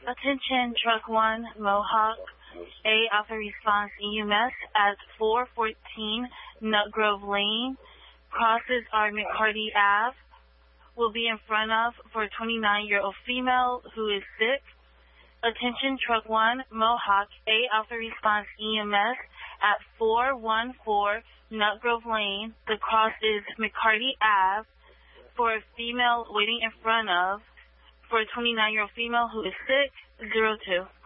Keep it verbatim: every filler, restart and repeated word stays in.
Attention Truck one, Mohawk, A Alpha Response E M S at four fourteen Nut Grove Lane. Crosses are McCarty Ave. Will be in front of for a twenty-nine-year-old female who is sick. Attention Truck one, Mohawk, A Alpha Response E M S at four one four Nut Grove Lane. The cross is McCarty Ave for a female waiting in front of for a twenty-nine-year-old female who is sick, zero two.